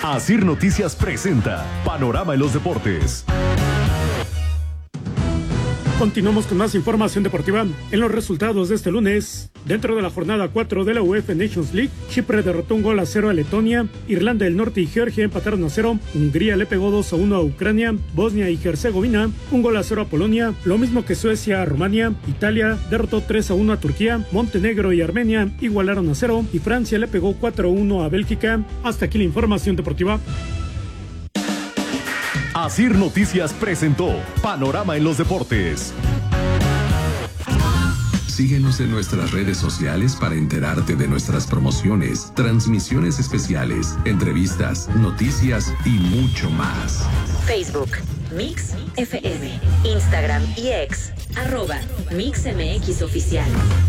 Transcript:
Asir Noticias presenta Panorama en los Deportes. Continuamos con más información deportiva. En los resultados de este lunes, dentro de la jornada 4 de la UEFA Nations League, Chipre derrotó 1-0 a Letonia, Irlanda del Norte y Georgia empataron 0, Hungría le pegó 2-1 a Ucrania, Bosnia y Herzegovina 1-0 a Polonia, lo mismo que Suecia a Rumania, Italia derrotó 3-1 a Turquía, Montenegro y Armenia igualaron a 0 y Francia le pegó 4-1 a Bélgica. Hasta aquí la información deportiva. Asir Noticias presentó Panorama en los Deportes. Síguenos en nuestras redes sociales para enterarte de nuestras promociones, transmisiones especiales, entrevistas, noticias y mucho más. Facebook, Mix FM, Instagram y X, @MixMX Oficial.